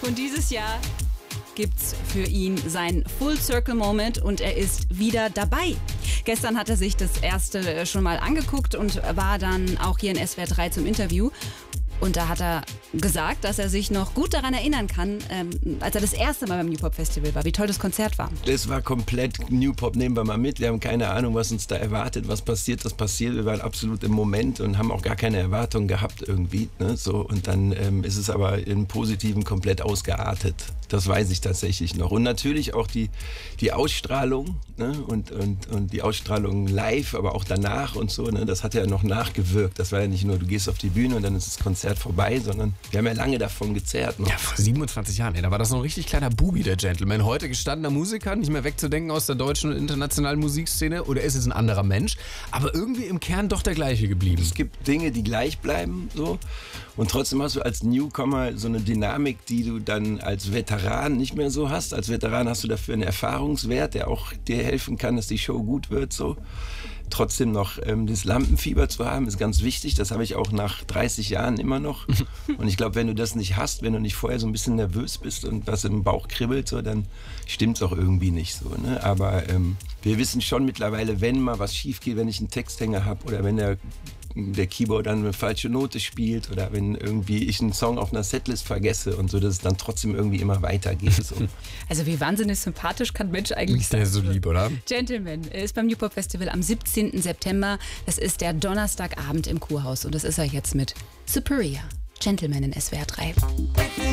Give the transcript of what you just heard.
Und dieses Jahr gibt's für ihn seinen Full Circle Moment und er ist wieder dabei. Gestern hat er sich das erste schon mal angeguckt und war dann auch hier in SWR 3 zum Interview. Und da hat er gesagt, dass er sich noch gut daran erinnern kann, als er das erste Mal beim New Pop Festival war, wie toll das Konzert war. Das war komplett New Pop, nehmen wir mal mit. Wir haben keine Ahnung, was uns da erwartet, was passiert, das passiert. Wir waren absolut im Moment und haben auch gar keine Erwartungen gehabt irgendwie. Ne? So, und dann ist es aber im Positiven komplett ausgeartet. Das weiß ich tatsächlich noch. Und natürlich auch die Ausstrahlung, ne? und die Ausstrahlung live, aber auch danach und so. Ne? Das hat ja noch nachgewirkt. Das war ja nicht nur, du gehst auf die Bühne und dann ist das Konzert vorbei, sondern wir haben ja lange davon gezerrt. Ne? Ja, vor 27 Jahren, ey, da war das noch ein richtig kleiner Bubi, der Gentleman. Heute gestandener Musiker, nicht mehr wegzudenken aus der deutschen und internationalen Musikszene. Oder ist es ein anderer Mensch? Aber irgendwie im Kern doch der gleiche geblieben. Es gibt Dinge, die gleich bleiben. So. Und trotzdem hast du als Newcomer so eine Dynamik, die du dann als Veteran nicht mehr so hast. Als Veteran hast du dafür einen Erfahrungswert, der auch dir helfen kann, dass die Show gut wird. So. Trotzdem noch das Lampenfieber zu haben, ist ganz wichtig. Das habe ich auch nach 30 Jahren immer noch. Und ich glaube, wenn du das nicht hast, wenn du nicht vorher so ein bisschen nervös bist und was im Bauch kribbelt, so, dann stimmt es auch irgendwie nicht so. Ne? Aber wir wissen schon mittlerweile, wenn mal was schief geht, wenn ich einen Texthänger habe oder wenn der Keyboard dann eine falsche Note spielt oder wenn irgendwie ich einen Song auf einer Setlist vergesse und so, dass es dann trotzdem irgendwie immer weitergeht. So. Also wie wahnsinnig sympathisch kann Mensch eigentlich sein. Der ist so lieb, oder? Gentleman ist beim New Pop Festival am 17. September. Das ist der Donnerstagabend im Kurhaus und das ist er jetzt mit Superior. Gentleman in SWR 3.